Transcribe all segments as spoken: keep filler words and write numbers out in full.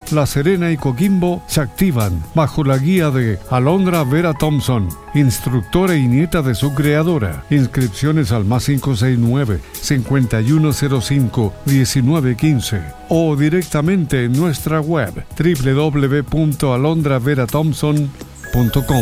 La Serena y Coquimbo se activan bajo la guía de Alondra Vera Thompson, instructora y nieta de su creadora. Inscripciones al más cinco seis nueve, cinco uno cero cinco, uno nueve uno cinco o directamente en nuestra web doble u doble u doble u punto alondra vera thompson punto com.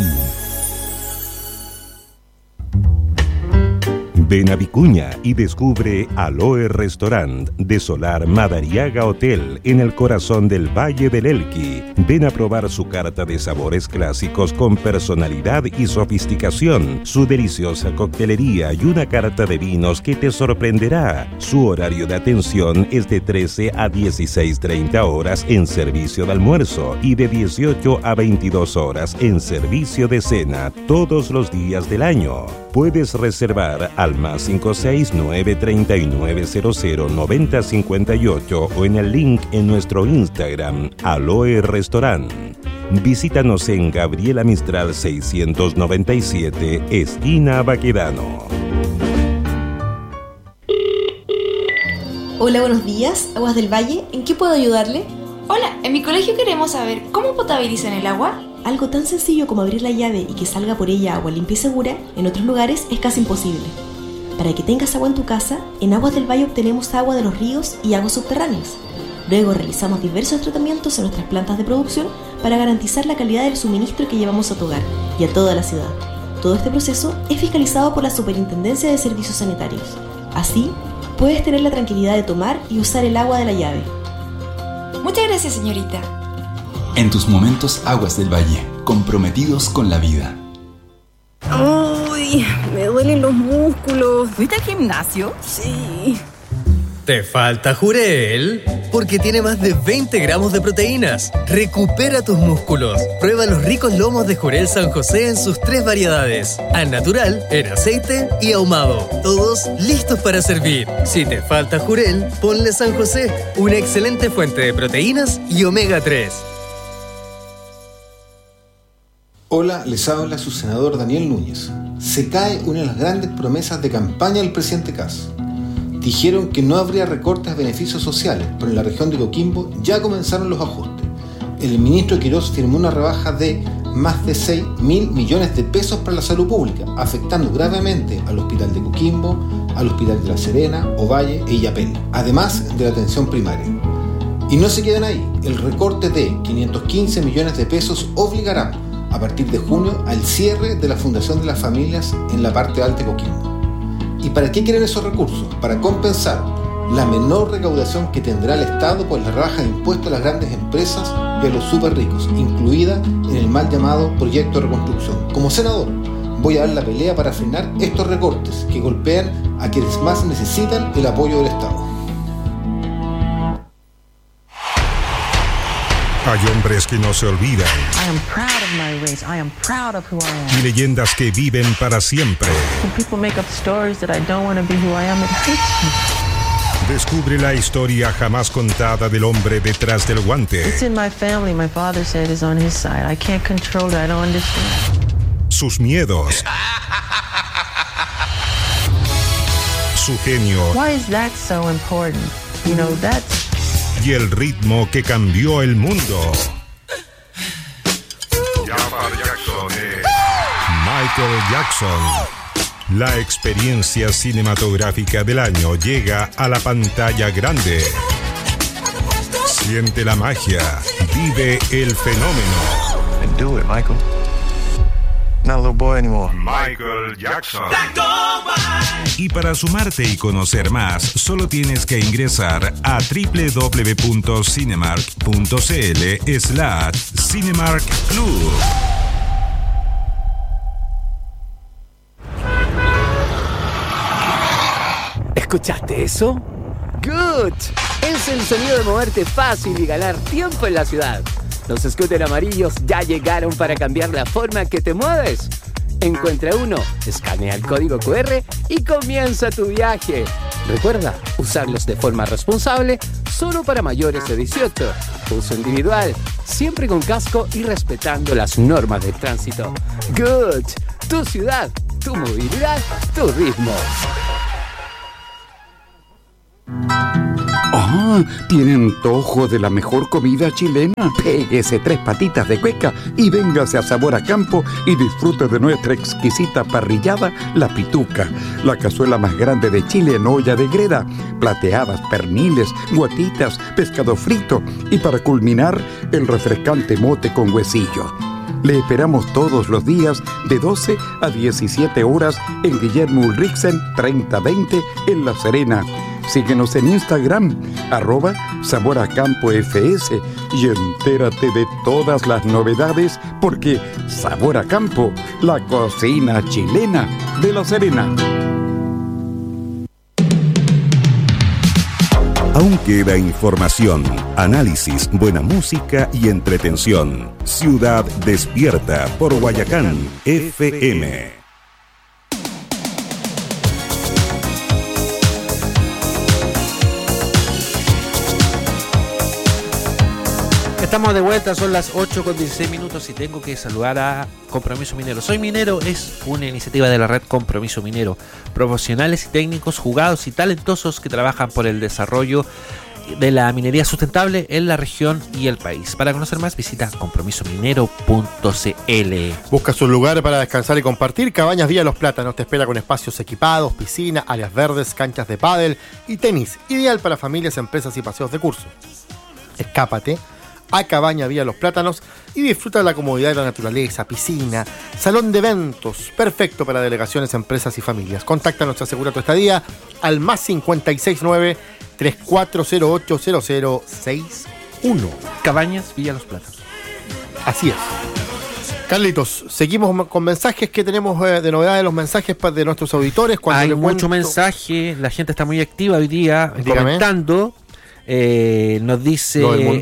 Ven a Vicuña y descubre Aloe Restaurant de Solar Madariaga Hotel en el corazón del Valle del Elqui. Ven a probar su carta de sabores clásicos con personalidad y sofisticación, su deliciosa coctelería y una carta de vinos que te sorprenderá. Su horario de atención es de trece a dieciséis treinta horas en servicio de almuerzo y de dieciocho a veintidós horas en servicio de cena todos los días del año. Puedes reservar al más cinco seis nueve, treinta y nueve cero cero, noventa cincuenta y ocho o en el link en nuestro Instagram, Aloe Restaurant. Visítanos en Gabriela Mistral seiscientos noventa y siete, esquina Baquedano. Hola, buenos días, Aguas del Valle, ¿en qué puedo ayudarle? Hola, en mi colegio queremos saber cómo potabilizan el agua. Algo tan sencillo como abrir la llave y que salga por ella agua limpia y segura, en otros lugares es casi imposible. Para que tengas agua en tu casa, en Aguas del Valle obtenemos agua de los ríos y aguas subterráneas. Luego realizamos diversos tratamientos en nuestras plantas de producción para garantizar la calidad del suministro que llevamos a tu hogar y a toda la ciudad. Todo este proceso es fiscalizado por la Superintendencia de Servicios Sanitarios. Así, puedes tener la tranquilidad de tomar y usar el agua de la llave. Muchas gracias, señorita. En tus momentos, Aguas del Valle, comprometidos con la vida. ¡Uy! Me duelen los músculos. ¿Fuiste al gimnasio? Sí. ¿Te falta Jurel? Porque tiene más de veinte gramos de proteínas. Recupera tus músculos. Prueba los ricos lomos de Jurel San José en sus tres variedades: al natural, en aceite y ahumado. Todos listos para servir. Si te falta Jurel, ponle San José, una excelente fuente de proteínas y omega tres. Hola, les habla su senador Daniel Núñez. Se cae una de las grandes promesas de campaña del presidente Kast. Dijeron que no habría recortes de beneficios sociales, pero en la región de Coquimbo ya comenzaron los ajustes. El ministro Quirós firmó una rebaja de más de seis mil millones de pesos para la salud pública, afectando gravemente al Hospital de Coquimbo, al Hospital de La Serena, Ovalle e Illapel, además de la atención primaria. Y no se quedan ahí. El recorte de quinientos quince millones de pesos obligará a partir de junio al cierre de la Fundación de las Familias en la parte alta de Coquimbo. ¿Y para qué quieren esos recursos? Para compensar la menor recaudación que tendrá el Estado por la rebaja de impuestos a las grandes empresas y a los súper ricos, incluida en el mal llamado proyecto de reconstrucción. Como senador, voy a dar la pelea para frenar estos recortes que golpean a quienes más necesitan el apoyo del Estado. Hay hombres que no se olvidan. I am proud of my race. I am proud of who I am. Y leyendas que viven para siempre. When people make up stories that I don't want to be who I am, it hurts me. Descubre la historia jamás contada del hombre detrás del guante. It's in my family. My father said it's on his side. I can't control it. I don't understand. Sus miedos. Su genio. Why is that so important? You know, that's... Y el ritmo que cambió el mundo. Michael Jackson. La experiencia cinematográfica del año llega a la pantalla grande. Siente la magia, vive el fenómeno. And do it, Michael. Not a little boy anymore. Michael Jackson. Y para sumarte y conocer más, solo tienes que ingresar a doble u doble u doble u punto cinemark punto c l slash Cinemark Club. ¿Escuchaste eso? ¡Good! Es el sonido de moverte fácil y ganar tiempo en la ciudad. Los scooters amarillos ya llegaron para cambiar la forma que te mueves. Encuentra uno, escanea el código cu erre y comienza tu viaje. Recuerda, usarlos de forma responsable, solo para mayores de dieciocho. Uso individual, siempre con casco y respetando las normas del tránsito. Good, tu ciudad, tu movilidad, tu ritmo. Ah, ¿tiene antojo de la mejor comida chilena? Péguese tres patitas de cueca y véngase a Sabor a Campo y disfrute de nuestra exquisita parrillada, La Pituca, la cazuela más grande de Chile en olla de greda, plateadas, perniles, guatitas, pescado frito y para culminar, el refrescante mote con huesillo. Le esperamos todos los días de doce a diecisiete horas en Guillermo Ulrichsen treinta veinte en La Serena. Síguenos en Instagram, arroba Sabor a Campo F S y entérate de todas las novedades porque Sabor a Campo, la cocina chilena de La Serena. Aún queda información, análisis, buena música y entretención. Ciudad Despierta por Guayacán F M. Estamos de vuelta, son las ocho con dieciséis minutos y tengo que saludar a Compromiso Minero. Soy Minero es una iniciativa de la red Compromiso Minero. Profesionales y técnicos jugados y talentosos que trabajan por el desarrollo de la minería sustentable en la región y el país. Para conocer más, visita compromiso minero punto c l. Busca su lugar para descansar y compartir. Cabañas Villa Los Plátanos te espera con espacios equipados, piscina, áreas verdes, canchas de pádel y tenis. Ideal para familias, empresas y paseos de curso. Escápate a Cabaña Villa Los Plátanos y disfruta de la comodidad de la naturaleza, piscina, salón de eventos, perfecto para delegaciones, empresas y familias. Contáctanos, asegura tu estadía al más cincuenta y seis nueve, treinta y cuatro cero ocho, cero cero seis uno. Cabañas Villa Los Plátanos. Así es. Carlitos, seguimos con mensajes que tenemos eh, de novedades, los mensajes de nuestros auditores. Cuando Hay le mucho cuento... mensaje, la gente está muy activa hoy día. Dígame. Comentando. Eh, nos dice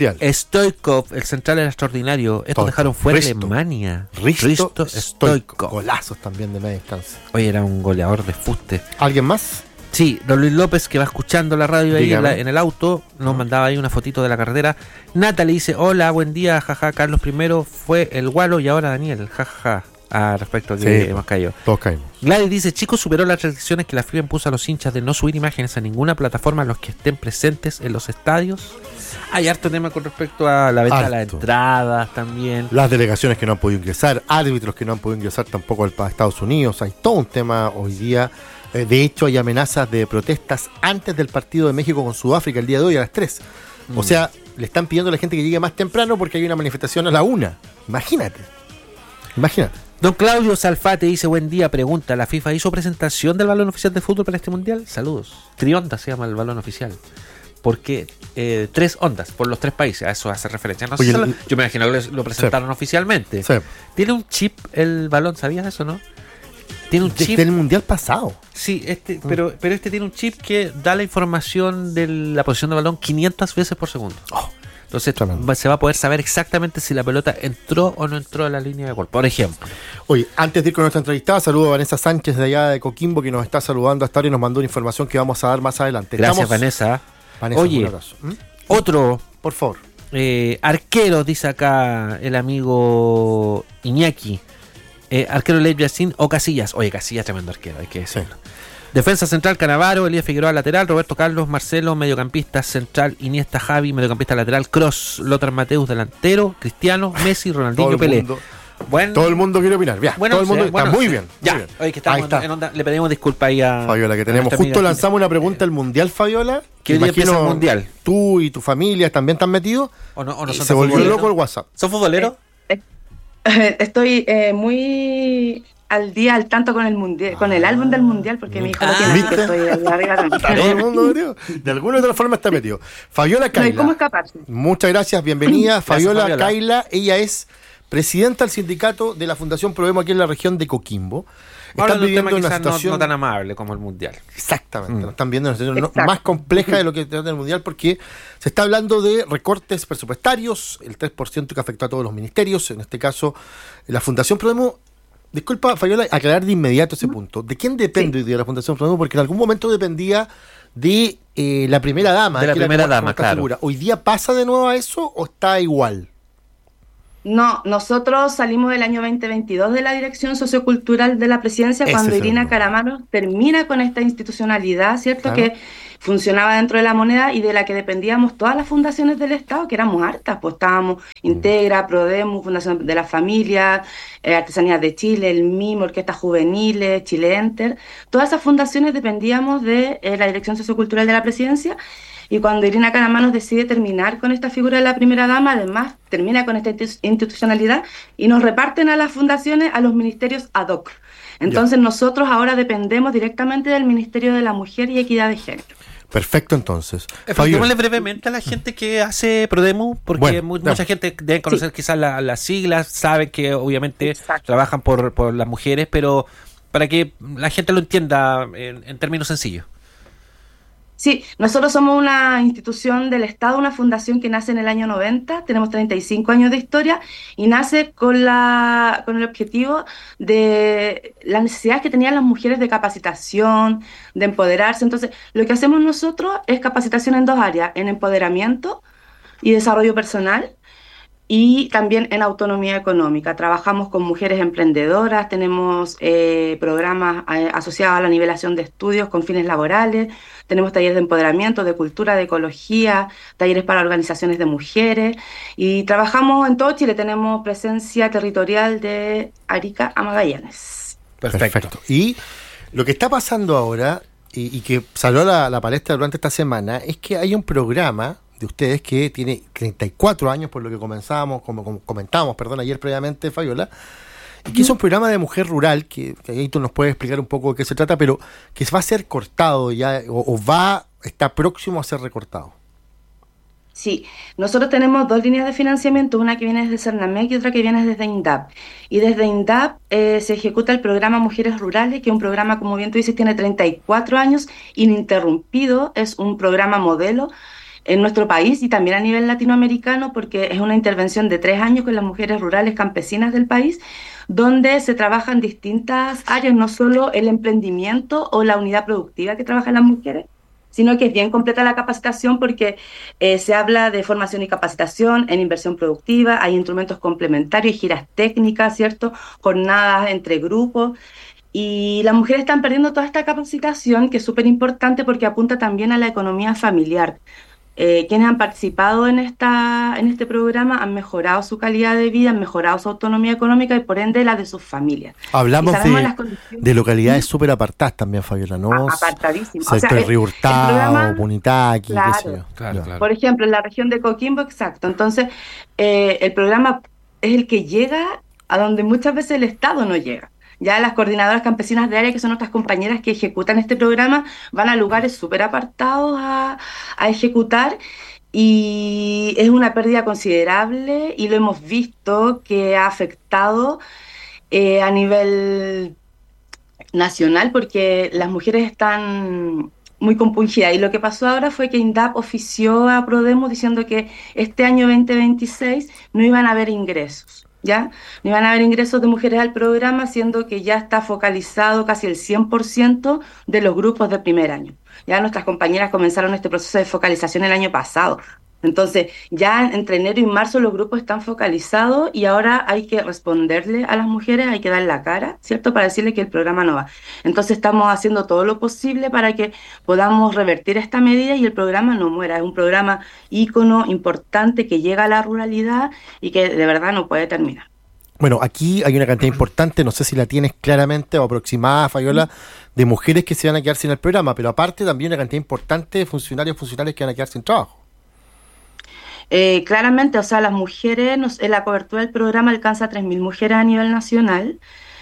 Stoikov, el central era extraordinario. Estos Todo. dejaron fuera Risto. Alemania. Risto, Risto Stoikov. Golazos también de media distancia. Oye, era un goleador de fuste. ¿Alguien más? Sí, don Luis López, que va escuchando la radio ahí en, la, en el auto, nos mandaba ahí una fotito de la carretera. Nata le dice, hola, buen día, jaja, Carlos primero fue el Gualo y ahora Daniel, jaja. Ah, respecto a que sí, hemos caído. Todos caímos. Gladys dice, chicos, superó las restricciones que la FIFA impuso a los hinchas de no subir imágenes a ninguna plataforma a los que estén presentes en los estadios. Hay harto tema con respecto a la venta harto. de las entradas también. Las delegaciones que no han podido ingresar, árbitros que no han podido ingresar tampoco a Estados Unidos. Hay todo un tema hoy día. De hecho, hay amenazas de protestas antes del partido de México con Sudáfrica el día de hoy a las tres. Mm. O sea, le están pidiendo a la gente que llegue más temprano porque hay una manifestación a la una. Imagínate. Imagínate. Don Claudio Salfate dice, buen día, pregunta, ¿la FIFA hizo presentación del balón oficial de fútbol para este mundial? Saludos. Trionda se llama el balón oficial. Porque eh, tres ondas por los tres países, a eso hace referencia. No Oye, sé, el, yo me imagino que lo presentaron sí. oficialmente. Sí. Tiene un chip el balón, ¿sabías eso, no? Tiene un chip. Desde el mundial pasado. Sí, este, mm. pero, pero este tiene un chip que da la información de la posición del balón quinientas veces por segundo. Oh. Entonces va, se va a poder saber exactamente si la pelota entró o no entró a la línea de gol, por ejemplo. Oye, antes de ir con nuestra entrevistada, saludo a Vanessa Sánchez de allá de Coquimbo, que nos está saludando hasta ahora y nos mandó una información que vamos a dar más adelante. Gracias, Estamos... Vanessa. Vanessa. Oye, un abrazo. ¿Mm? Otro, por favor. Eh, arquero, dice acá el amigo Iñaki. Eh, arquero Lev Yacine o Casillas. Oye, Casillas, tremendo arquero, hay que decirlo. Sí. Defensa central, Canavaro, Elías Figueroa lateral, Roberto Carlos, Marcelo, mediocampista central, Iniesta Javi, mediocampista lateral, Cross, Lothar Mateus delantero, Cristiano, Messi, Ronaldinho, Pelé. Mundo, bueno, todo el mundo quiere opinar. Bien, bueno, todo el mundo sí, bueno, está muy bien. Ya, muy bien. Oye, que estamos está. en onda, le pedimos disculpas ahí a Fabiola, que tenemos. Justo lanzamos una pregunta al Mundial, Fabiola. ¿Qué día empieza el Mundial? Tú y tu familia también están metidos. ¿O no, o no son se volvió loco el WhatsApp. ¿Son futboleros? Eh, eh, estoy eh, muy... al día, al tanto con el mundial, con el álbum del mundial, porque mi hijo ah, lo tiene, así que estoy arriba también. Todo el mundo metido. De alguna u otra forma está metido. Fabiola Kaila. No, ¿cómo escaparse? Muchas gracias, bienvenida. Fabiola, Fabiola Kaila, ella es presidenta del sindicato de la Fundación Prodemo aquí en la región de Coquimbo. Están viviendo una situación no, no tan amable como el mundial. Exactamente, mm. están viendo una situación no, más compleja de lo que trata el mundial, porque se está hablando de recortes presupuestarios, el tres por ciento que afectó a todos los ministerios, en este caso la Fundación Prodemo. Disculpa, Fabiola, aclarar de inmediato ese punto. ¿De quién depende hoy sí. día la Fundación Prodemo? Porque en algún momento dependía de eh, la primera dama. De la primera dama, claro. Segura. ¿Hoy día pasa de nuevo a eso o está igual? No, nosotros salimos del año veinte veintidós de la Dirección Sociocultural de la Presidencia ese cuando Irina Caramaro termina con esta institucionalidad, ¿cierto? Claro. Que funcionaba dentro de la moneda y de la que dependíamos todas las fundaciones del Estado, que éramos hartas, pues estábamos Integra, Prodemu, Fundación de la Familia, eh, Artesanías de Chile, el M I M, Orquestas Juveniles, Chile Enter. Todas esas fundaciones dependíamos de eh, la Dirección Sociocultural de la Presidencia, y cuando Irina Caramanos decide terminar con esta figura de la primera dama, además termina con esta institucionalidad y nos reparten a las fundaciones a los ministerios ad hoc. Entonces ya. Nosotros ahora dependemos directamente del Ministerio de la Mujer y Equidad de Género. Perfecto, entonces. Expliquémosle brevemente a la gente que hace Prodemu, porque bueno, mu- mucha no. gente debe conocer sí. quizás la, las siglas, sabe que obviamente Exacto. trabajan por, por las mujeres, pero para que la gente lo entienda en, en términos sencillos. Sí, nosotros somos una institución del Estado, una fundación que nace en el año noventa, tenemos treinta y cinco años de historia y nace con, la, con el objetivo de las necesidades que tenían las mujeres de capacitación, de empoderarse. Entonces, lo que hacemos nosotros es capacitación en dos áreas, en empoderamiento y desarrollo personal, y también en autonomía económica. Trabajamos con mujeres emprendedoras, tenemos eh, programas eh, asociados a la nivelación de estudios con fines laborales, tenemos talleres de empoderamiento, de cultura, de ecología, talleres para organizaciones de mujeres, y trabajamos en todo Chile, tenemos presencia territorial de Arica a Magallanes. Perfecto. Perfecto. Y lo que está pasando ahora, y, y que salió a la, la palestra durante esta semana, es que hay un programa de ustedes que tiene treinta y cuatro años, por lo que comenzábamos, como, como comentábamos, perdón, ayer previamente, Fabiola, y que es un programa de mujer rural, que, que ahí tú nos puedes explicar un poco de qué se trata, pero que va a ser cortado ya, o, o va, está próximo a ser recortado. Sí, nosotros tenemos dos líneas de financiamiento, una que viene desde Cernamec y otra que viene desde INDAP. Y desde INDAP eh, se ejecuta el programa Mujeres Rurales, que es un programa, como bien tú dices, tiene treinta y cuatro años, ininterrumpido, es un programa modelo en nuestro país y también a nivel latinoamericano, porque es una intervención de tres años con las mujeres rurales campesinas del país, donde se trabajan distintas áreas, no solo el emprendimiento o la unidad productiva que trabajan las mujeres, sino que es bien completa la capacitación porque eh, se habla de formación y capacitación en inversión productiva, hay instrumentos complementarios, giras técnicas, ¿cierto? Jornadas entre grupos. Y las mujeres están perdiendo toda esta capacitación, que es súper importante porque apunta también a la economía familiar. Eh, quienes han participado en esta en este programa han mejorado su calidad de vida, han mejorado su autonomía económica y por ende la de sus familias. Hablamos de, de localidades súper apartadas también, Fabiola, ¿no? Apartadísimas. O sea, el Río Hurtado, Punitaqui, claro, qué sé yo. Claro, claro. Por ejemplo, en la región de Coquimbo, exacto. Entonces, eh, el programa es el que llega a donde muchas veces el Estado no llega. Ya las coordinadoras campesinas de área, que son nuestras compañeras que ejecutan este programa, van a lugares súper apartados a, a ejecutar, y es una pérdida considerable y lo hemos visto que ha afectado eh, a nivel nacional porque las mujeres están muy compungidas. Y lo que pasó ahora fue que INDAP ofició a Prodemu diciendo que este año veinte veintiséis no iban a haber ingresos. ¿Ya? No iban a haber ingresos de mujeres al programa, siendo que ya está focalizado casi el cien por ciento de los grupos de primer año. Ya nuestras compañeras comenzaron este proceso de focalización el año pasado. Entonces, ya entre enero y marzo los grupos están focalizados y ahora hay que responderle a las mujeres, hay que dar la cara, ¿cierto? Para decirle que el programa no va. Entonces, estamos haciendo todo lo posible para que podamos revertir esta medida y el programa no muera. Es un programa ícono, importante, que llega a la ruralidad y que de verdad no puede terminar. Bueno, aquí hay una cantidad importante, no sé si la tienes claramente o aproximada, Fabiola, de mujeres que se van a quedar sin el programa, pero aparte también una cantidad importante de funcionarios funcionales que van a quedar sin trabajo. Eh, claramente, o sea, las mujeres, nos, en la cobertura del programa alcanza a tres mil mujeres a nivel nacional,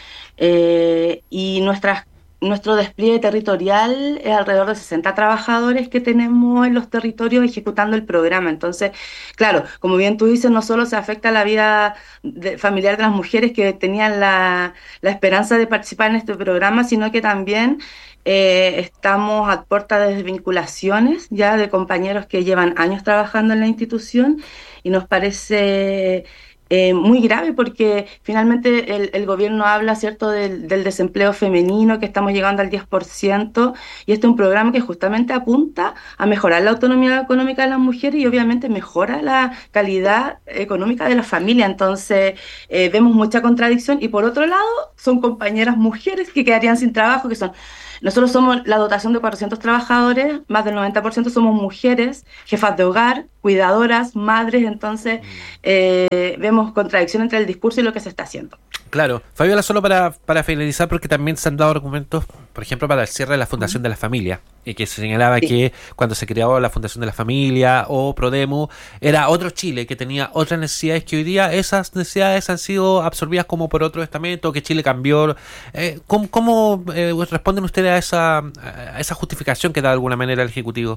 eh, y nuestras, nuestro despliegue territorial es alrededor de sesenta trabajadores que tenemos en los territorios ejecutando el programa. Entonces, claro, como bien tú dices, no solo se afecta la vida de, familiar de las mujeres que tenían la, la esperanza de participar en este programa, sino que también Eh, estamos a puerta de desvinculaciones ya de compañeros que llevan años trabajando en la institución y nos parece eh, muy grave porque finalmente el, el gobierno habla, ¿cierto?, del, del desempleo femenino, que estamos llegando al diez por ciento, y este es un programa que justamente apunta a mejorar la autonomía económica de las mujeres y obviamente mejora la calidad económica de la familia. Entonces eh, vemos mucha contradicción y por otro lado son compañeras mujeres que quedarían sin trabajo, que son... Nosotros somos la dotación de cuatrocientos trabajadores, más del noventa por ciento somos mujeres, jefas de hogar, cuidadoras, madres, entonces eh, vemos contradicción entre el discurso y lo que se está haciendo. Claro. Fabiola, solo para, para finalizar, porque también se han dado argumentos, por ejemplo, para el cierre de la Fundación uh-huh. de la Familia, y que se señalaba sí. que cuando se creó la Fundación de la Familia o Prodemu, era otro Chile que tenía otras necesidades, que hoy día esas necesidades han sido absorbidas como por otro estamento, que Chile cambió. Eh, ¿Cómo, cómo eh, responden ustedes a esa, a esa justificación que da de alguna manera el Ejecutivo?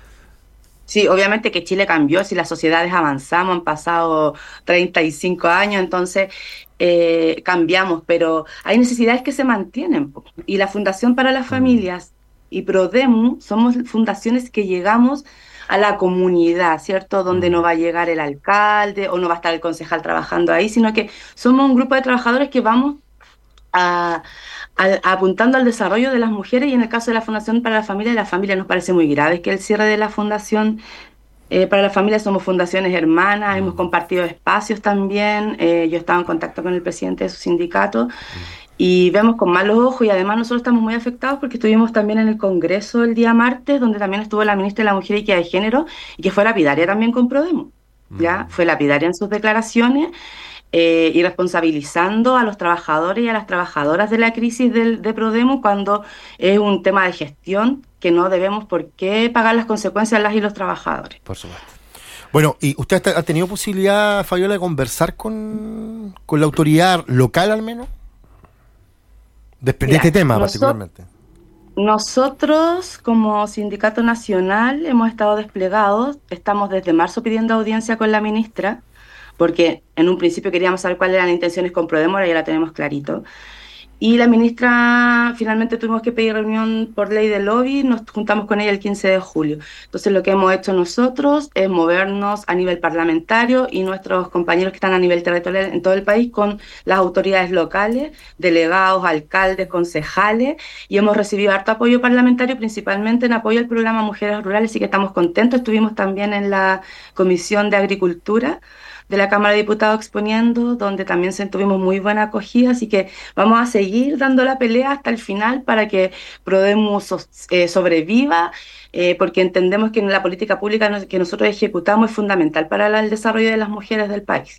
Sí, obviamente que Chile cambió, si las sociedades avanzamos, han pasado treinta y cinco años, entonces eh, cambiamos, pero hay necesidades que se mantienen. Y la Fundación para las Familias y Prodemu somos fundaciones que llegamos a la comunidad, ¿cierto? Donde no va a llegar el alcalde o no va a estar el concejal trabajando ahí, sino que somos un grupo de trabajadores que vamos a... Al, apuntando al desarrollo de las mujeres, y en el caso de la Fundación para la Familia y la Familia nos parece muy grave que el cierre de la Fundación eh, para la Familia. Somos fundaciones hermanas, hemos compartido espacios también, eh, yo estaba en contacto con el presidente de su sindicato y vemos con malos ojos, y además nosotros estamos muy afectados porque estuvimos también en el Congreso el día martes, donde también estuvo la ministra de la Mujer y Equidad de Género, y que fue lapidaria también con Prodemu, ¿ya? Fue lapidaria en sus declaraciones, Eh, y responsabilizando a los trabajadores y a las trabajadoras de la crisis del, de Prodemu, cuando es un tema de gestión que no debemos por qué pagar las consecuencias las y los trabajadores. Por supuesto. Bueno, ¿y usted ha tenido posibilidad, Fabiola, de conversar con, con la autoridad local al menos? De, de este tema nosotros, particularmente. Nosotros, como Sindicato Nacional, hemos estado desplegados, estamos desde marzo pidiendo audiencia con la ministra, porque en un principio queríamos saber cuáles eran las intenciones con Prodemu, ahora ya la tenemos clarito. Y la ministra, finalmente tuvimos que pedir reunión por ley de lobby, nos juntamos con ella el quince de julio. Entonces lo que hemos hecho nosotros es movernos a nivel parlamentario y nuestros compañeros que están a nivel territorial en todo el país con las autoridades locales, delegados, alcaldes, concejales, y hemos recibido harto apoyo parlamentario, principalmente en apoyo al programa Mujeres Rurales, así que estamos contentos. Estuvimos también en la Comisión de Agricultura de la Cámara de Diputados exponiendo, donde también tuvimos muy buena acogida, así que vamos a seguir dando la pelea hasta el final para que Prodemu so, eh, sobreviva, eh, porque entendemos que la política pública que nosotros ejecutamos es fundamental para la, el desarrollo de las mujeres del país.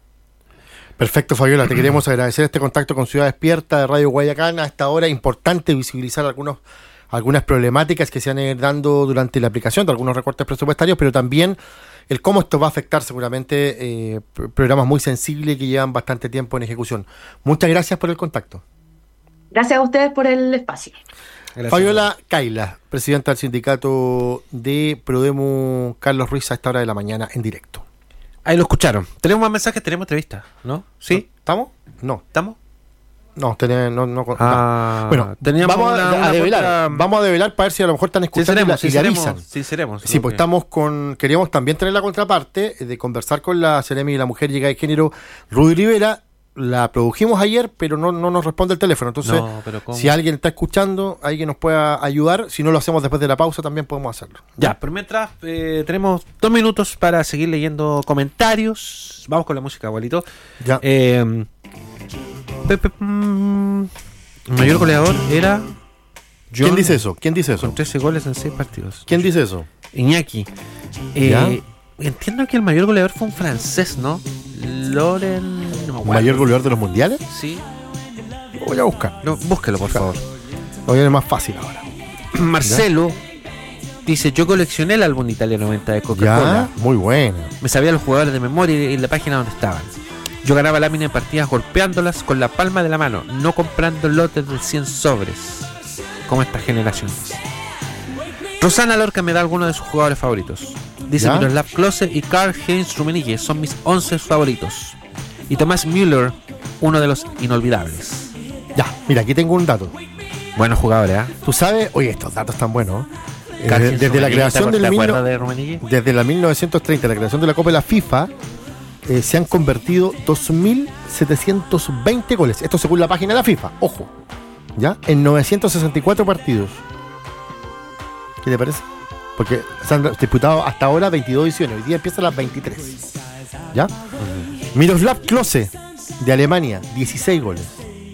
Perfecto, Fabiola, te queremos agradecer este contacto con Ciudad Despierta de Radio Guayacán. A esta hora importante visibilizar algunos algunas problemáticas que se han ido dando durante la aplicación de algunos recortes presupuestarios, pero también el cómo esto va a afectar seguramente eh, programas muy sensibles que llevan bastante tiempo en ejecución. Muchas gracias por el contacto. Gracias a ustedes por el espacio. Gracias. Fabiola Kaila, presidenta del sindicato de Prodemu, Carlos Ruiz, a esta hora de la mañana en directo. Ahí lo escucharon. Tenemos más mensajes, tenemos entrevista, ¿no? ¿Sí? ¿Estamos? No. ¿Estamos? No, tenemos, no, no, ah, no. Bueno, teníamos vamos una, a, a una develar, puerta... vamos a develar para ver si a lo mejor están escuchando sí, y le avisan. Sí, seremos. Sí, pues que... estamos con, queríamos también tener la contraparte de conversar con la Seremi de la Mujer y Equidad de Género, Rudy Rivera. La produjimos ayer, pero no, no nos responde el teléfono. Entonces, no, si alguien está escuchando, alguien nos pueda ayudar. Si no lo hacemos después de la pausa, también podemos hacerlo. Ya, pero mientras eh, tenemos dos minutos para seguir leyendo comentarios. Vamos con la música, abuelito. Ya. Eh, Pepe, mm, el mayor goleador era John, ¿quién dice eso? ¿Quién dice eso? Con trece goles en seis partidos. ¿Quién dice eso? Iñaki. Eh, entiendo que el mayor goleador fue un francés, ¿no? Loren. No, ¿El mayor goleador de los mundiales? Sí. Lo voy a buscar. No, búsquelo, por favor. Lo voy a ver más fácil ahora. Marcelo ¿ya? Dice: yo coleccioné el álbum Italia noventa de Coca-Cola. Ya, muy bueno. Me sabía los jugadores de memoria y la página donde estaban. Yo ganaba láminas en partidas golpeándolas con la palma de la mano, no comprando lotes de cien sobres, como estas generaciones. Rosana Lorca me da algunos de sus jugadores favoritos. Dice: Miroslav Klose y Karl-Heinz Rummenigge son mis once favoritos. Y Thomas Müller, uno de los inolvidables. Ya, mira, aquí tengo un dato. Buenos jugadores, ¿eh? Tú sabes, oye, estos datos están buenos. Eh, desde, desde la creación del mil, de desde la mil novecientos treinta, la creación de la Copa de la FIFA, eh, se han convertido dos mil setecientos veinte goles. Esto según la página de la FIFA, ojo, ¿ya? En novecientos sesenta y cuatro partidos. ¿Qué te parece? Porque se han disputado hasta ahora veintidós ediciones. Hoy día empiezan las veintitrés. ¿Ya? Uh-huh. Miroslav Klose, de Alemania, dieciséis goles.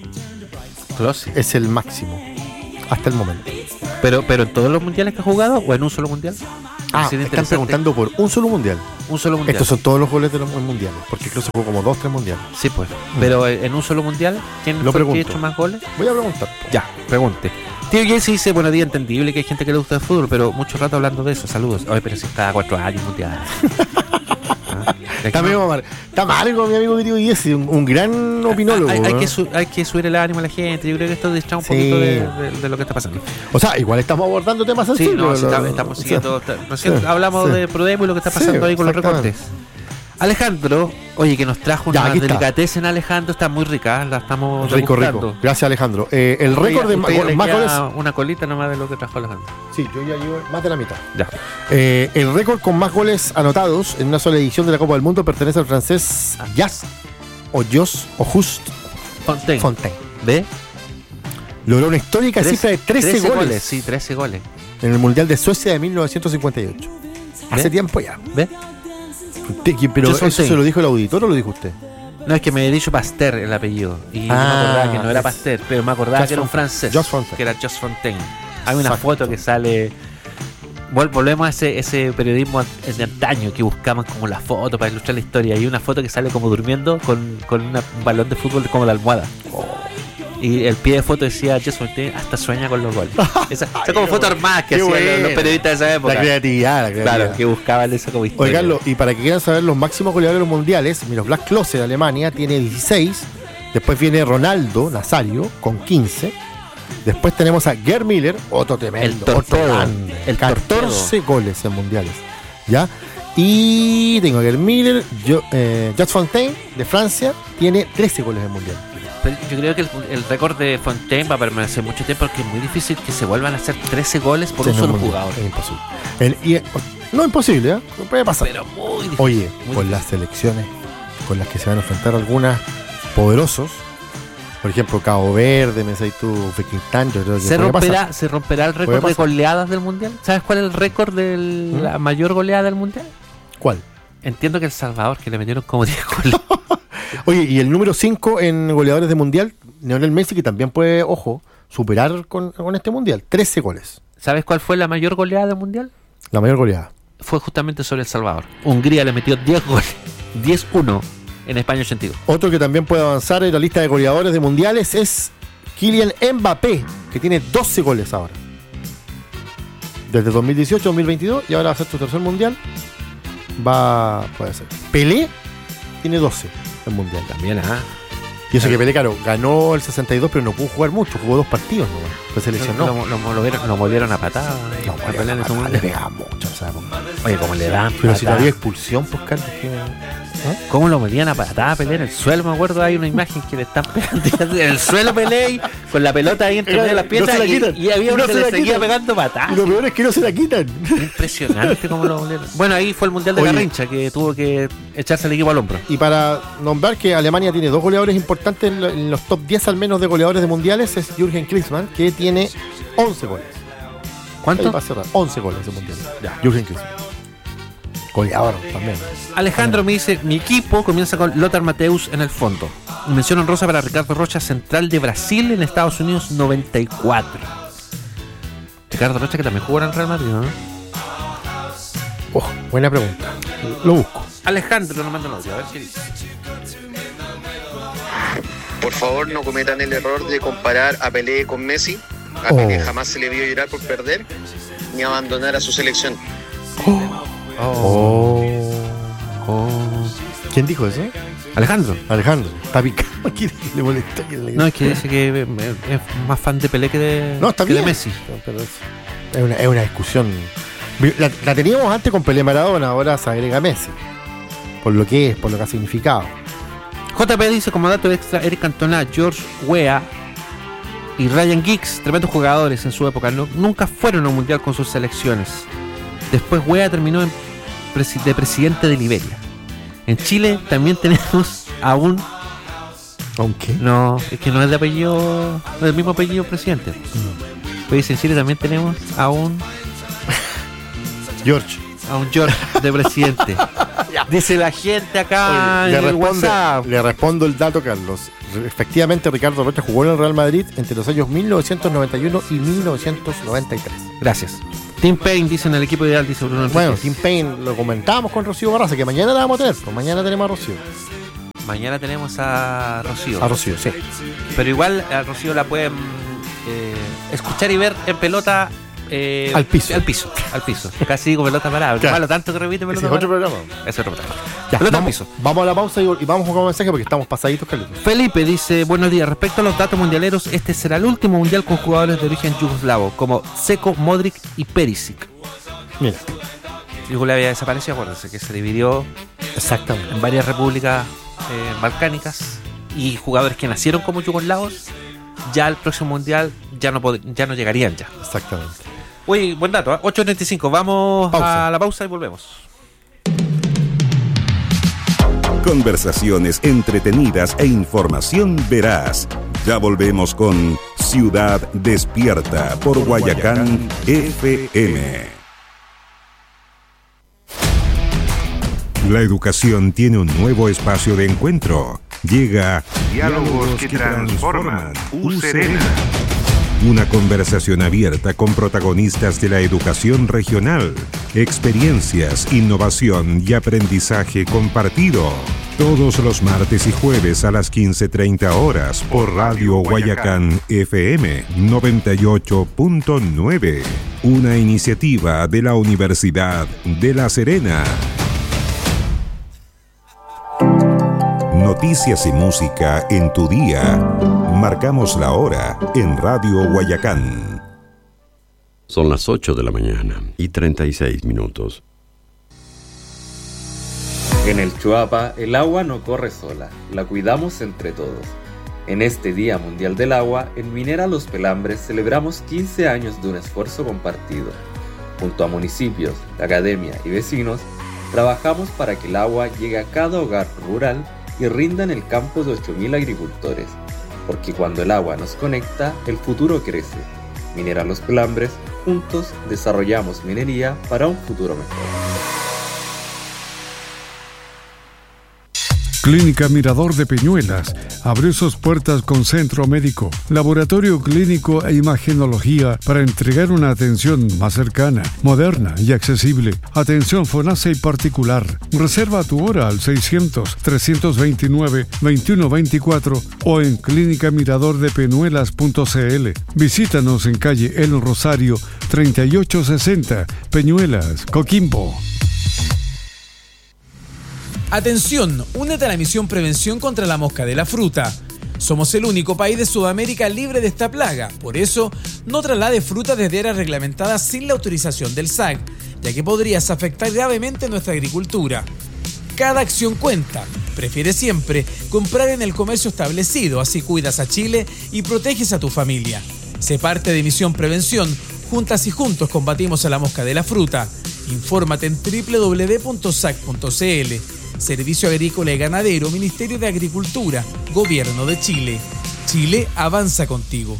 Klose es el máximo hasta el momento. Pero, pero en todos los mundiales que ha jugado o en un solo mundial. Ah, están preguntando por un solo mundial. Un solo mundial. Estos son todos los goles de los mundiales, porque Klose jugó como dos, tres mundiales. Sí, pues. Mm. Pero en un solo mundial, ¿quién Lo fue pregunto. el que ha hecho más goles? Voy a preguntar. Ya, pregunte. Tío Jesse dice, buenos días, entendible que hay gente que le gusta el fútbol, pero mucho rato hablando de eso. Saludos. Ay, pero si cada cuatro años mundial. ¿Ah? Está, medio mal, está mal con mi amigo que tío Jesse, un, un gran opinólogo. Hay, hay, ¿no? que su, hay que subir el ánimo a la gente. Yo creo que esto distrae un Sí. poquito de, de, de lo que está pasando. O sea, igual estamos abordando temas Sí, sensibles. no, sí, ¿no? está- estamos siguiendo. O sea, recién sí, hablamos sí. de Prodemo y lo que está pasando Sí, ahí con los exactamente. recortes. Alejandro, oye, que nos trajo Ya, una aquí está. delicatessen, Alejandro, está muy rica, la estamos Rico, degustando. rico. Gracias, Alejandro. Eh, el récord de Usted ya le más queda goles. una colita nomás de lo que trajo Alejandro. Sí, yo ya llevo más de la mitad. Ya. Eh, el récord con más goles anotados en una sola edición de la Copa del Mundo pertenece al francés Jas o Jos o Just Fontaine. Fontaine. ¿Ve? Logró una histórica cifra de trece, goles, Sí, trece goles. en el Mundial de Suecia de mil novecientos cincuenta y ocho. Hace ¿Ve? tiempo ya. ¿Ve? Te- Pero Jos ¿eso Fontaine. se lo dijo el auditor o lo dijo usted? No, es que me he dicho Pasteur el apellido. Y no Ah, me acordaba que no era es- Pasteur, pero me acordaba Jos que era un Fontaine. francés. Jos Fontaine. Que era Jos Fontaine. Hay una Exacto. foto que sale. Vol- Volvemos a ese, ese periodismo an- de antaño que buscaban como la foto para ilustrar la historia. Y una foto que sale como durmiendo con, con una- un balón de fútbol como la almohada. Y el pie de foto decía Jos Fontaine hasta sueña con los goles. Esa, esa como foto armada que Qué hacían los- los buena. periodistas de esa época. La creatividad, la creatividad. Claro, que buscaban esa como historia. Oye, Carlos, y para que quieran saber los máximos goleadores mundiales, Miroslav Klose de Alemania tiene dieciséis. Después viene Ronaldo Nazario con quince. Después tenemos a Gerd Müller, otro tremendo, El torpedo, otro grande. el catorce goles en mundiales. ¿Ya? Y tengo a Gerd Müller, yo, eh, Jos Fontaine de Francia tiene trece goles en mundial. Pero yo creo que el, el récord de Fontaine va a permanecer mucho tiempo porque es muy difícil que se vuelvan a hacer trece goles por Sí, un en el solo mundial, jugador. Es imposible. El- y, eh, no imposible, ¿eh? Puede pasar. Pero muy difícil. Oye, muy con difícil. las selecciones con las que se van a enfrentar algunas poderosos, por ejemplo, Cabo Verde, me decís tú, Uzbekistán, yo creo que ¿Se puede romperá, pasar. ¿Se romperá el Puede récord de pasar. goleadas del mundial? ¿Sabes cuál es el récord de ¿Mm? la mayor goleada del mundial? ¿Cuál? Entiendo que El Salvador, que le metieron como diez goles. Oye, y el número cinco en goleadores de mundial, Lionel Messi, que también puede, ojo, superar con, con este mundial, trece goles. ¿Sabes cuál fue la mayor goleada del mundial? La mayor goleada. Fue justamente sobre El Salvador. Hungría le metió diez goles. diez uno en España ochenta y dos. Otro que también puede avanzar en la lista de goleadores de mundiales es Kylian Mbappé, que tiene doce goles ahora. Desde dos mil dieciocho a dos mil veintidós, y ahora va a ser su tercer mundial. Va, puede ser. Pelé tiene doce en mundial. También, ah. Y eso que Pelé, claro, ganó el sesenta y dos, pero no pudo jugar mucho, jugó dos partidos nomás. Fue seleccionado. Lo, lo, lo, movieron, lo movieron a patada. No, a Pelé en ese le mundial. pegaba mucho, o sea, Oye, ¿cómo le dan pero si no patada? había expulsión, pues Carlos, que- ¿Cómo lo metían a patada a Pelé en el suelo? Me acuerdo, hay una imagen que le están pegando en el suelo Pelé y con la pelota ahí entre medio de las No piezas se la y, quitan. y había No uno que se le la seguía quitan. pegando patadas. Y lo peor es que no se la quitan. Impresionante cómo lo volvieron. Bueno, ahí fue el Mundial de Oye. Garrincha que tuvo que echarse el equipo al hombro. Y para nombrar que Alemania tiene dos goleadores importantes en, lo- en los top diez al menos de goleadores de mundiales, es Jürgen Klinsmann, que tiene once goles. ¿Cuánto? Ahí va a cerrar, once goles de mundiales. Ya, Jürgen Klinsmann. Goleador también. Alejandro me dice, mi equipo comienza con Lothar Matthäus en el fondo. Y mención honrosa para Ricardo Rocha, central de Brasil en Estados Unidos noventa y cuatro. Ricardo Rocha que también jugó en el Real Madrid, ¿no? Oh, buena pregunta. Lo busco. Alejandro nos manda un audio, a ver qué dice. Por favor, no cometan el error de comparar a Pelé con Messi. A Oh. Pelé jamás se le vio llorar por perder ni abandonar a su selección. Oh. Oh. ¿Quién dijo eso? Alejandro. Alejandro. Está picado aquí, le molesta. que le- No, es que dice que eh, es más fan de Pelé que de, No, está que bien. de Messi. Pero es, es una, es una discusión. La, la teníamos antes con Pelé Maradona, ahora se agrega Messi. Por lo que es, por lo que ha significado. J P dice como dato extra, Eric Cantona, George Weah y Ryan Giggs, tremendos jugadores en su época, no, nunca fueron a un mundial con sus selecciones. Después Weah terminó en presi- de presidente de Liberia. En Chile también tenemos a un... ¿A qué? No, es que no es de apellido, no es del mismo apellido presidente. Mm. Pero dice, en Chile también tenemos a un... George. A un George de presidente. Dice la gente acá. Oye, le, en el responde, WhatsApp. le respondo el dato, Carlos. Efectivamente, Ricardo Rocha jugó en el Real Madrid entre los años mil novecientos noventa y uno y mil novecientos noventa y tres. Gracias. Tim Payne dice en el equipo ideal, dice Bruno. Bueno, Tim Payne lo comentábamos con Rocío Barraza, que mañana la vamos a tener. Pues mañana tenemos a Rocío. Mañana tenemos a Rocío. A Rocío, sí. Pero igual a Rocío la pueden eh, escuchar y ver en pelota. Eh, al piso. Al piso, al piso. Casi con pelota parada. Claro. Malo tanto que repite pelota es otro programa. Es otro programa. Ya, pelota vamos, al piso. Vamos a la pausa y, y vamos con un mensaje porque estamos pasaditos, Carlos. Felipe dice, buenos días. Respecto a los datos mundialeros, este será el último mundial con jugadores de origen yugoslavo, como Seko, Modric y Perisic. Mira. Yugoslavia desapareció, acuérdense que se dividió exactamente en varias repúblicas eh, balcánicas, y jugadores que nacieron como yugoslavos ya el próximo mundial ya no pod- ya no llegarían ya. Exactamente. Uy, buen dato, ¿eh? ocho treinta y cinco. Vamos pausa. A la pausa y volvemos. Conversaciones entretenidas e información veraz. Ya volvemos con Ciudad Despierta por Guayacán F M. La educación tiene un nuevo espacio de encuentro. Llega Diálogos que Transforman, U Serena. Una conversación abierta con protagonistas de la educación regional, experiencias, innovación y aprendizaje compartido. Todos los martes y jueves a las quince treinta horas por Radio Guayacán F M noventa y ocho punto nueve. Una iniciativa de la Universidad de La Serena. Noticias y música en tu día. Marcamos la hora en Radio Guayacán. Son las ocho de la mañana y treinta y seis minutos. En el Chuapa, el agua no corre sola, la cuidamos entre todos. En este Día Mundial del Agua, en Minera Los Pelambres celebramos quince años de un esfuerzo compartido. Junto a municipios, la academia y vecinos, trabajamos para que el agua llegue a cada hogar rural y rinda en el campo de ocho mil agricultores. Porque cuando el agua nos conecta, el futuro crece. Minera Los Pelambres, juntos desarrollamos minería para un futuro mejor. Clínica Mirador de Peñuelas abrió sus puertas con centro médico, laboratorio clínico e imagenología para entregar una atención más cercana, moderna y accesible. Atención FONASA y particular. Reserva tu hora al seiscientos, trescientos veintinueve, veintiuno veinticuatro o en clínica mirador de peñuelas punto c l. Visítanos en calle El Rosario treinta y ocho sesenta, Peñuelas, Coquimbo. Atención, únete a la misión Prevención contra la Mosca de la Fruta. Somos el único país de Sudamérica libre de esta plaga. Por eso, no traslade fruta desde áreas reglamentadas sin la autorización del S A C, ya que podrías afectar gravemente nuestra agricultura. Cada acción cuenta. Prefiere siempre comprar en el comercio establecido, así cuidas a Chile y proteges a tu familia. Sé parte de Misión Prevención. Juntas y juntos combatimos a la mosca de la fruta. Infórmate en doble u doble u doble u punto s a c punto c l. Servicio Agrícola y Ganadero, Ministerio de Agricultura, Gobierno de Chile. Chile avanza contigo.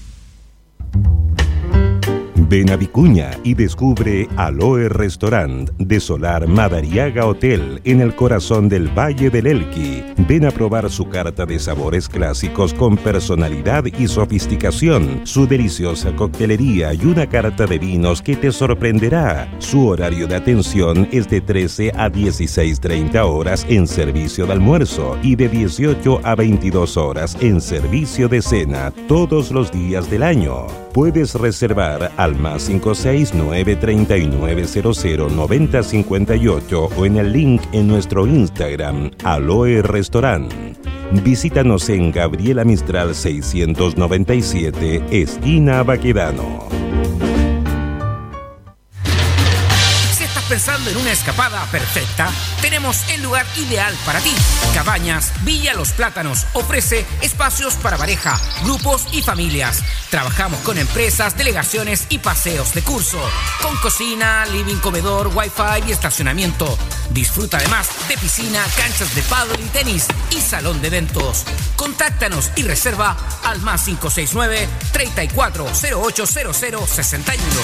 Ven a Vicuña y descubre Aloe Restaurant de Solar Madariaga Hotel en el corazón del Valle del Elqui. Ven a probar su carta de sabores clásicos con personalidad y sofisticación, su deliciosa coctelería y una carta de vinos que te sorprenderá. Su horario de atención es de trece a dieciséis treinta horas en servicio de almuerzo y de dieciocho a veintidós horas en servicio de cena todos los días del año. Puedes reservar al más cinco seis nueve tres nueve cero cero nueve cero cinco ocho o en el link en nuestro Instagram, Aloe Restaurant. Visítanos en Gabriela Mistral seiscientos noventa y siete, esquina Baquedano. Si estás pensando Pensando en una escapada perfecta, tenemos el lugar ideal para ti. Cabañas Villa Los Plátanos ofrece espacios para pareja, grupos y familias. Trabajamos con empresas, delegaciones y paseos de curso, con cocina, living, comedor, wifi y estacionamiento. Disfruta además de piscina, canchas de pádel y tenis y salón de eventos. Contáctanos y reserva al más cinco seis nueve, treinta y cuatro cero ocho cero cero sesenta y uno.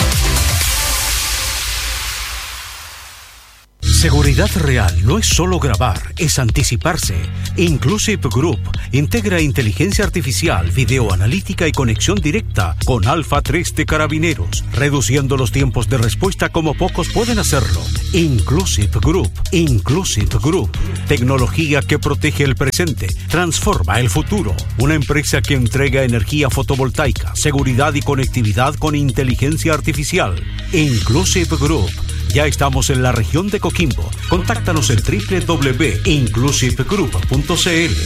Seguridad real no es solo grabar, es anticiparse. Inclusive Group integra inteligencia artificial, videoanalítica y conexión directa con Alfa tres de Carabineros, reduciendo los tiempos de respuesta como pocos pueden hacerlo. Inclusive Group, Inclusive Group, tecnología que protege el presente, transforma el futuro. Una empresa que entrega energía fotovoltaica, seguridad y conectividad con inteligencia artificial. Inclusive Group. Ya estamos en la región de Coquimbo. Contáctanos en doble u doble u doble u punto inclusive group punto c l.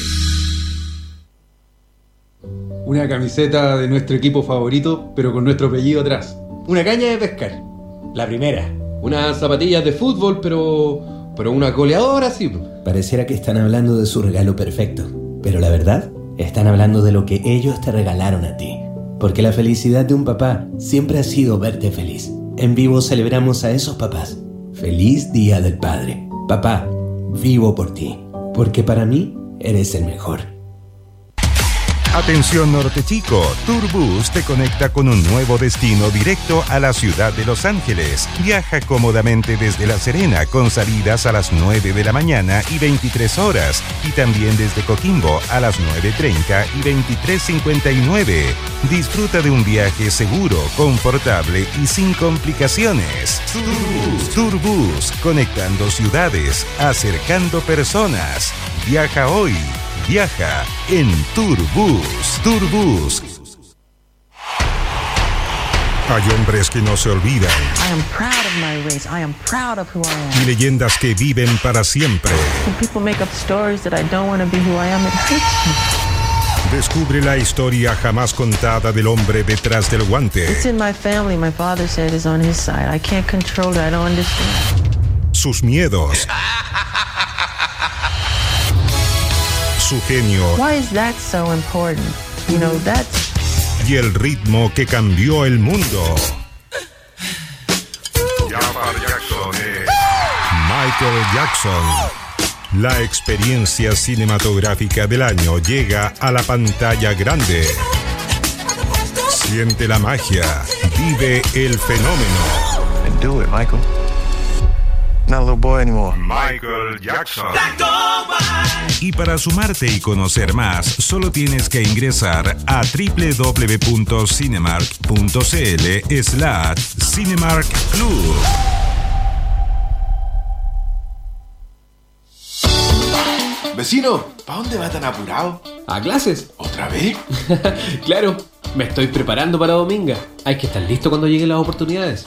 Una camiseta de nuestro equipo favorito, pero con nuestro apellido atrás. Una caña de pescar. La primera. Unas zapatillas de fútbol, pero... pero una goleadora, sí. Pareciera que están hablando de su regalo perfecto. Pero la verdad, están hablando de lo que ellos te regalaron a ti. Porque la felicidad de un papá siempre ha sido verte feliz. En Vivo celebramos a esos papás. Feliz Día del Padre. Papá, vivo por ti, porque para mí eres el mejor. Atención Norte Chico, Tourbus te conecta con un nuevo destino directo a la ciudad de Los Ángeles. Viaja cómodamente desde La Serena con salidas a las nueve de la mañana y veintitrés horas y también desde Coquimbo a las nueve treinta y veintitrés cincuenta y nueve. Disfruta de un viaje seguro, confortable y sin complicaciones. Tourbus, Tourbus, conectando ciudades, acercando personas. Viaja hoy. Viaja en Tourbus. Tourbus. Hay hombres que no se olvidan. I am proud of my race. I am proud of who I am. Y leyendas que viven para siempre. When people make up stories that I don't want to be who I am, it hurts me. Descubre la historia jamás contada del hombre detrás del guante. It's in my family. My father said is on his side. I can't control it. I don't understand. Sus miedos. Su genio. Why is that so important? You know, that's... Y el ritmo que cambió el mundo. Michael Jackson. La experiencia cinematográfica del año llega a la pantalla grande. Siente la magia. Vive el fenómeno. And do it, Michael. Not a little boy anymore. Michael Jackson. Y para sumarte y conocer más, solo tienes que ingresar a doble u doble u doble u punto cinemark punto c l slash Cinemark Club. Vecino, ¿para dónde va tan apurado? ¿A clases? ¿Otra vez? Claro, me estoy preparando para Dominga. Hay que estar listo cuando lleguen las oportunidades.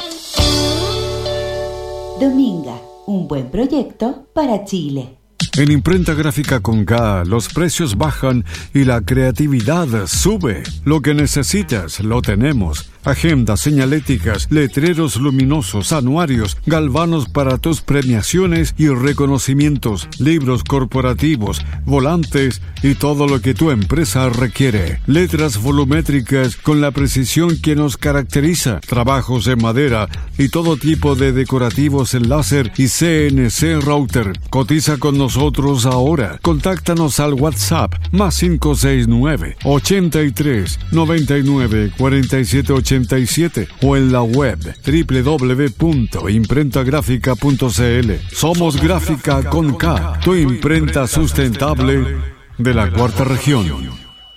Dominga, un buen proyecto para Chile. En Imprenta Gráfica con K, los precios bajan y la creatividad sube. Lo que necesitas, lo tenemos. Agendas, señaléticas, letreros luminosos, anuarios, galvanos para tus premiaciones y reconocimientos, libros corporativos, volantes y todo lo que tu empresa requiere. Letras volumétricas con la precisión que nos caracteriza, trabajos en madera y todo tipo de decorativos en láser y C N C router. Cotiza con nosotros ahora. Contáctanos al WhatsApp más cinco seis nueve, ochenta y tres, noventa y nueve, cuarenta y siete ochenta y siete o en la web doble u doble u doble u punto imprenta gráfica punto c l. Somos Gráfica con K, tu imprenta sustentable de la cuarta región.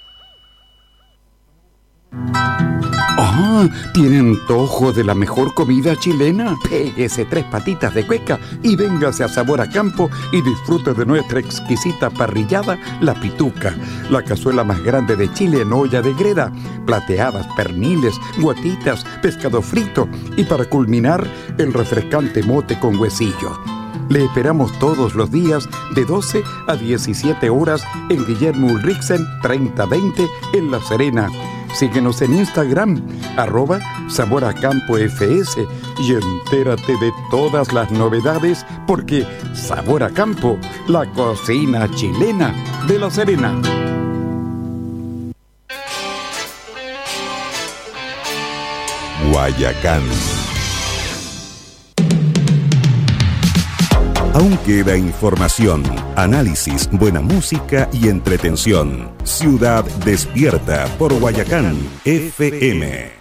Ah, ¿tiene antojo de la mejor comida chilena? Péguese tres patitas de cueca y véngase a Sabor a Campo y disfrute de nuestra exquisita parrillada, La Pituca, la cazuela más grande de Chile en olla de greda, plateadas, perniles, guatitas, pescado frito y para culminar, el refrescante mote con huesillo. Le esperamos todos los días de doce a diecisiete horas en Guillermo Ulrichsen treinta veinte en La Serena. Síguenos en Instagram, arroba Sabor a Campo F S, y entérate de todas las novedades, porque Sabor a Campo, la cocina chilena de La Serena. Guayacán. Aún queda información, análisis, buena música y entretención. Ciudad despierta por Guayacán F M.